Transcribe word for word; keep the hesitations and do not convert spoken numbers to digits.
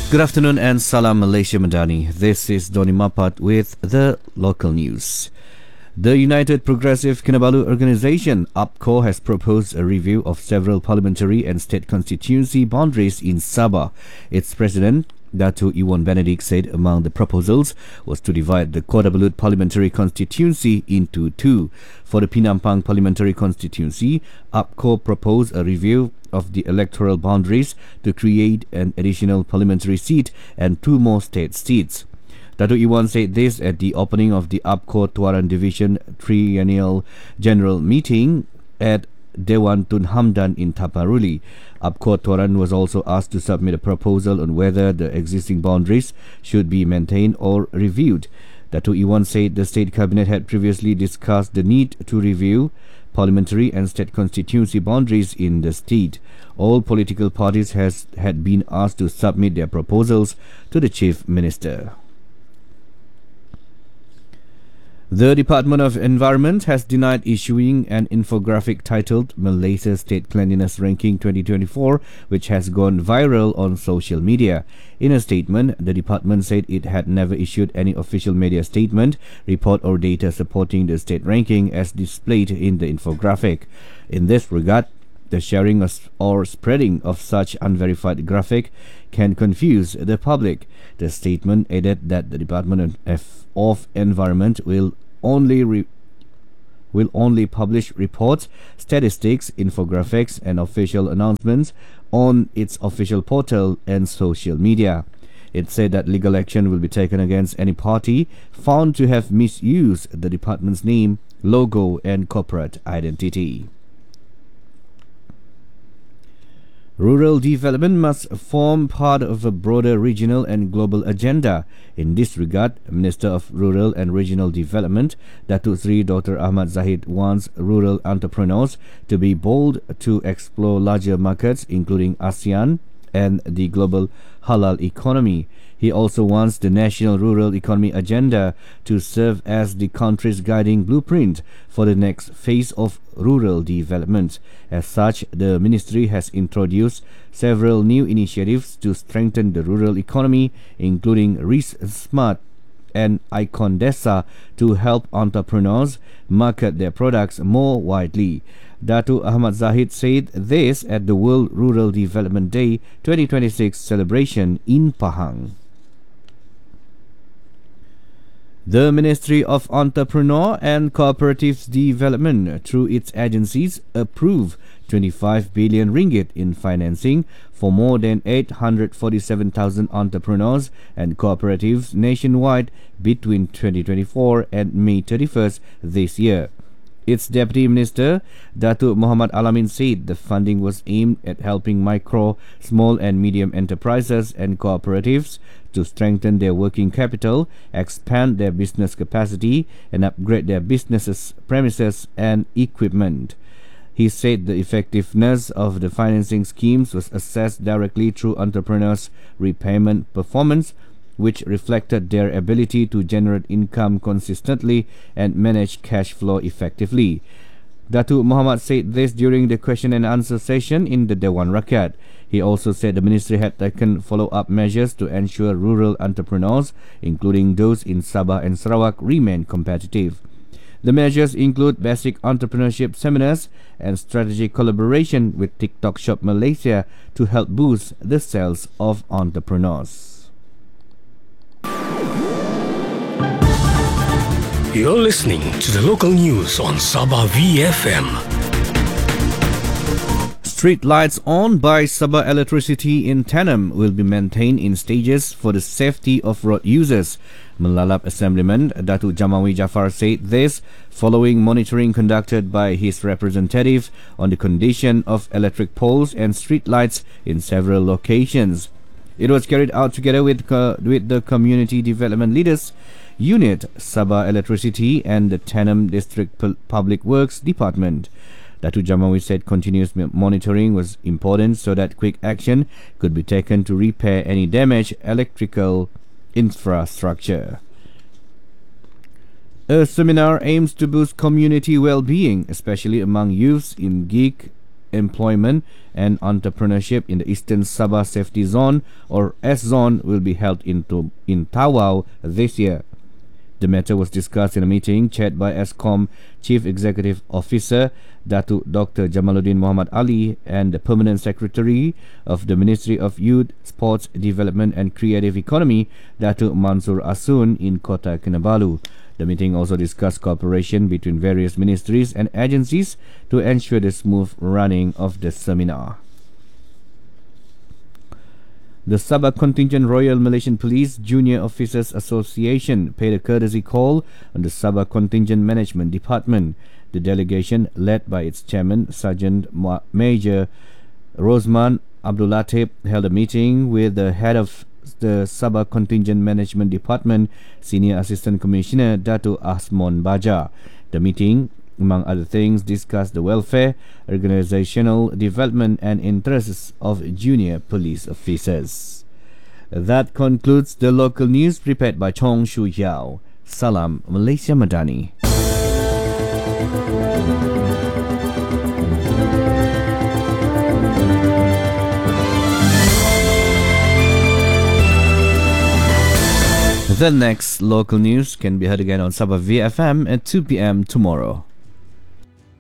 Good afternoon and Salam Malaysia Madani. This is Doni Mapat with the local news. The United Progressive Kinabalu Organisation, U P K O, has proposed a review of several parliamentary and state constituency boundaries in Sabah. Its president, Dato' Iwan Benedict, said among the proposals was to divide the Kota Belud parliamentary constituency into two. For the Penampang parliamentary constituency, U P K O proposed a review of the electoral boundaries to create an additional parliamentary seat and two more state seats. Dato' Iwan said this at the opening of the U P K O Tuaran Division Triennial General Meeting at Dewan Tun Hamdan in Taparuli. U P K O Tuaran was also asked to submit a proposal on whether the existing boundaries should be maintained or reviewed. Dato' Iwan said the State Cabinet had previously discussed the need to review parliamentary and state constituency boundaries in the state. All political parties has had been asked to submit their proposals to the Chief Minister. The Department of Environment has denied issuing an infographic titled Malaysia State Cleanliness Ranking twenty twenty-four, which has gone viral on social media. In a statement, the department said it had never issued any official media statement, report or data supporting the state ranking as displayed in the infographic. In this regard, the sharing or spreading of such unverified graphic can confuse the public. The statement added that the Department of, of Environment will only re, will only publish reports, statistics, infographics, and official announcements on its official portal and social media. It said that legal action will be taken against any party found to have misused the department's name, logo, and corporate identity. Rural development must form part of a broader regional and global agenda. In this regard, Minister of Rural and Regional Development, Datuk Seri Doctor Ahmad Zahid, wants rural entrepreneurs to be bold to explore larger markets including ASEAN and the global halal economy. He also wants the National Rural Economy Agenda to serve as the country's guiding blueprint for the next phase of rural development. As such, the ministry has introduced several new initiatives to strengthen the rural economy, including Risk Smart and Icon Desa, to help entrepreneurs market their products more widely. Datuk Ahmad Zahid said this at the World Rural Development Day twenty twenty-six celebration in Pahang. The Ministry of Entrepreneur and Cooperative Development, through its agencies, approved twenty-five billion ringgit in financing for more than eight hundred forty-seven thousand entrepreneurs and cooperatives nationwide between twenty twenty-four and May thirty-first this year. Its Deputy Minister, Datuk Muhammad Alamin, said the funding was aimed at helping micro, small and medium enterprises and cooperatives to strengthen their working capital, expand their business capacity, and upgrade their businesses' premises and equipment. He said the effectiveness of the financing schemes was assessed directly through entrepreneurs' repayment performance, which reflected their ability to generate income consistently and manage cash flow effectively. Datuk Muhammad said this during the question and answer session in the Dewan Rakyat. He also said the ministry had taken follow-up measures to ensure rural entrepreneurs, including those in Sabah and Sarawak, remain competitive. The measures include basic entrepreneurship seminars and strategic collaboration with TikTok Shop Malaysia to help boost the sales of entrepreneurs. You're listening to the local news on Sabah V F M. Street lights owned by Sabah Electricity in Tenem will be maintained in stages for the safety of road users. Melalap Assemblyman Datuk Jamawi Jaafar said this following monitoring conducted by his representative on the condition of electric poles and street lights in several locations. It was carried out together with, uh, with the Community Development Leaders Unit, Sabah Electricity and the Tenem District Public Works Department. Datuk Jamawi said continuous monitoring was important so that quick action could be taken to repair any damaged electrical infrastructure. A seminar aims to boost community well-being, especially among youths in gig Employment and Entrepreneurship in the Eastern Sabah Safety Zone, or S Zone, will be held in, to, in Tawau this year. The matter was discussed in a meeting chaired by ESCOM Chief Executive Officer Datuk Doctor Jamaluddin Muhammad Ali and the Permanent Secretary of the Ministry of Youth, Sports Development and Creative Economy Datuk Mansur Asun in Kota Kinabalu. The meeting also discussed cooperation between various ministries and agencies to ensure the smooth running of the seminar. The Sabah Contingent Royal Malaysian Police Junior Officers Association paid a courtesy call on the Sabah Contingent Management Department. The delegation, led by its chairman, Sergeant Major Rosman Abdul Latif, held a meeting with the head of the Sabah Contingent Management Department, Senior Assistant Commissioner Datuk Asmon Baja. The meeting, among other things, discussed the welfare, organizational development and interests of junior police officers. That concludes the local news prepared by Chong Shu Yao. Salam Malaysia Madani. The next local news can be heard again on Sabah V F M at two p.m. tomorrow.